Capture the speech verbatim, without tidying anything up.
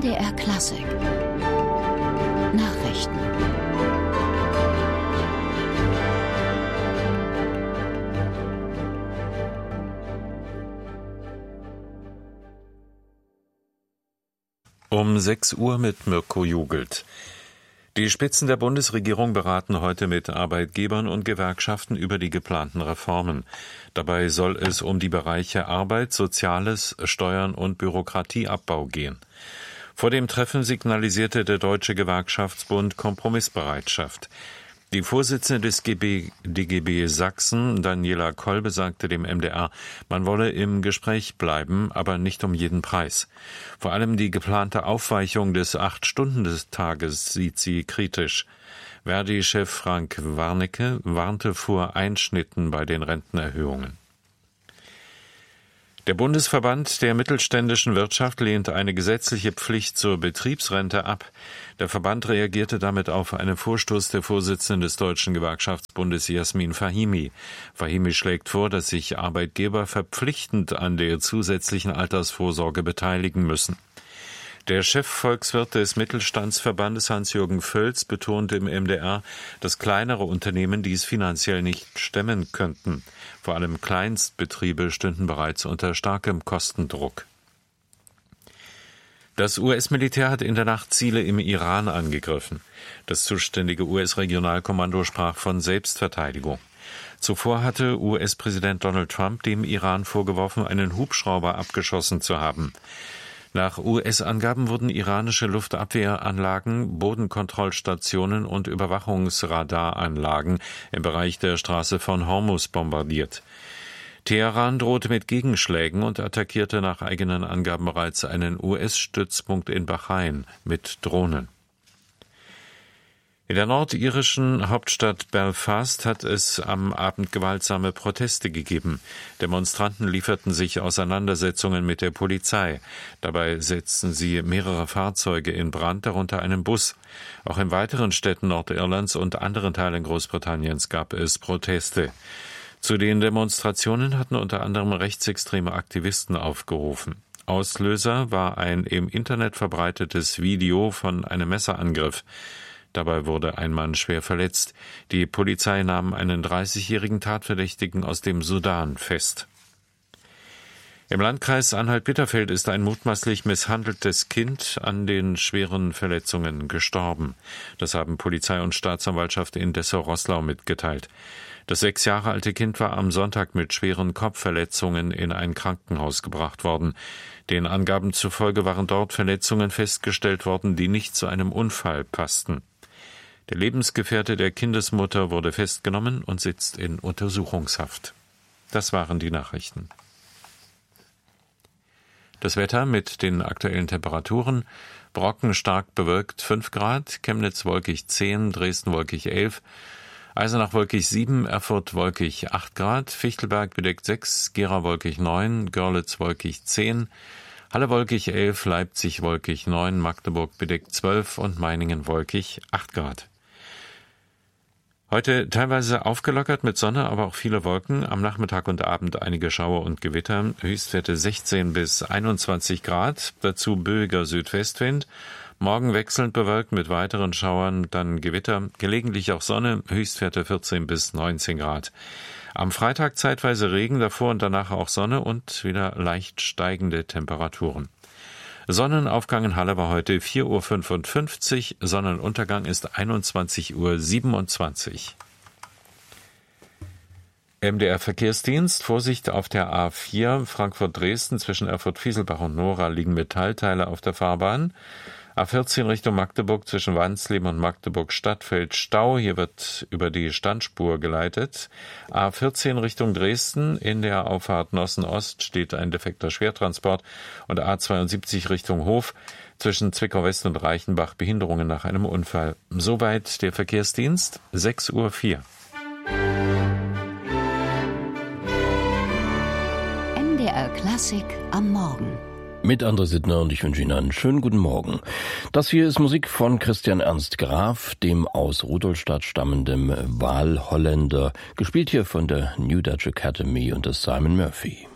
N D R Klassik Nachrichten. Um sechs Uhr mit Mirko Jugelt. Die Spitzen der Bundesregierung beraten heute mit Arbeitgebern und Gewerkschaften über die geplanten Reformen. Dabei soll es um die Bereiche Arbeit, Soziales, Steuern und Bürokratieabbau gehen. Vor dem Treffen signalisierte der Deutsche Gewerkschaftsbund Kompromissbereitschaft. Die Vorsitzende des G B, D G B Sachsen, Daniela Kolbe, sagte dem M D R, man wolle im Gespräch bleiben, aber nicht um jeden Preis. Vor allem die geplante Aufweichung des Acht-Stunden-Tages sieht sie kritisch. Verdi-Chef Frank Warnecke warnte vor Einschnitten bei den Rentenerhöhungen. Der Bundesverband der mittelständischen Wirtschaft lehnt eine gesetzliche Pflicht zur Betriebsrente ab. Der Verband reagierte damit auf einen Vorstoß der Vorsitzenden des Deutschen Gewerkschaftsbundes Jasmin Fahimi. Fahimi schlägt vor, dass sich Arbeitgeber verpflichtend an der zusätzlichen Altersvorsorge beteiligen müssen. Der Chefvolkswirt des Mittelstandsverbandes Hans-Jürgen Völz betonte im M D R, dass kleinere Unternehmen dies finanziell nicht stemmen könnten. Vor allem Kleinstbetriebe stünden bereits unter starkem Kostendruck. Das U S-Militär hat in der Nacht Ziele im Iran angegriffen. Das zuständige U S-Regionalkommando sprach von Selbstverteidigung. Zuvor hatte U S-Präsident Donald Trump dem Iran vorgeworfen, einen Hubschrauber abgeschossen zu haben. Nach U S-Angaben wurden iranische Luftabwehranlagen, Bodenkontrollstationen und Überwachungsradaranlagen im Bereich der Straße von Hormuz bombardiert. Teheran drohte mit Gegenschlägen und attackierte nach eigenen Angaben bereits einen U S-Stützpunkt in Bahrain mit Drohnen. In der nordirischen Hauptstadt Belfast hat es am Abend gewaltsame Proteste gegeben. Demonstranten lieferten sich Auseinandersetzungen mit der Polizei. Dabei setzten sie mehrere Fahrzeuge in Brand, darunter einen Bus. Auch in weiteren Städten Nordirlands und anderen Teilen Großbritanniens gab es Proteste. Zu den Demonstrationen hatten unter anderem rechtsextreme Aktivisten aufgerufen. Auslöser war ein im Internet verbreitetes Video von einem Messerangriff. Dabei wurde ein Mann schwer verletzt. Die Polizei nahm einen dreißigjährigen Tatverdächtigen aus dem Sudan fest. Im Landkreis Anhalt-Bitterfeld ist ein mutmaßlich misshandeltes Kind an den schweren Verletzungen gestorben. Das haben Polizei und Staatsanwaltschaft in Dessau-Roßlau mitgeteilt. Das sechs Jahre alte Kind war am Sonntag mit schweren Kopfverletzungen in ein Krankenhaus gebracht worden. Den Angaben zufolge waren dort Verletzungen festgestellt worden, die nicht zu einem Unfall passten. Der Lebensgefährte der Kindesmutter wurde festgenommen und sitzt in Untersuchungshaft. Das waren die Nachrichten. Das Wetter mit den aktuellen Temperaturen: Brocken stark bewölkt fünf Grad, Chemnitz wolkig zehn, Dresden wolkig elf, Eisenach wolkig sieben, Erfurt wolkig acht Grad, Fichtelberg bedeckt sechs, Gera wolkig neun, Görlitz wolkig zehn, Halle wolkig elf, Leipzig wolkig neun, Magdeburg bedeckt zwölf und Meiningen wolkig acht Grad. Heute teilweise aufgelockert mit Sonne, aber auch viele Wolken. Am Nachmittag und Abend einige Schauer und Gewitter. Höchstwerte sechzehn bis einundzwanzig Grad. Dazu böiger Südwestwind. Morgen wechselnd bewölkt mit weiteren Schauern, dann Gewitter. Gelegentlich auch Sonne. Höchstwerte vierzehn bis neunzehn Grad. Am Freitag zeitweise Regen, davor und danach auch Sonne und wieder leicht steigende Temperaturen. Sonnenaufgang in Halle war heute vier Uhr fünfundfünfzig, Sonnenuntergang ist einundzwanzig Uhr siebenundzwanzig. M D R Verkehrsdienst: Vorsicht auf der A vier Frankfurt-Dresden zwischen Erfurt-Fieselbach und Nora liegen Metallteile auf der Fahrbahn. A vierzehn Richtung Magdeburg zwischen Wansleben und Magdeburg-Stadtfeld Stau. Hier wird über die Standspur geleitet. A vierzehn Richtung Dresden. In der Auffahrt Nossen-Ost steht ein defekter Schwertransport. Und A zweiundsiebzig Richtung Hof zwischen Zwickau-West und Reichenbach. Behinderungen nach einem Unfall. Soweit der Verkehrsdienst. sechs Uhr vier. N D R Klassik am Morgen. Mit André Sittner und ich wünsche Ihnen einen schönen guten Morgen. Das hier ist Musik von Christian Ernst Graf, dem aus Rudolstadt stammenden Wahlholländer, gespielt hier von der New Dutch Academy und des Simon Murphy.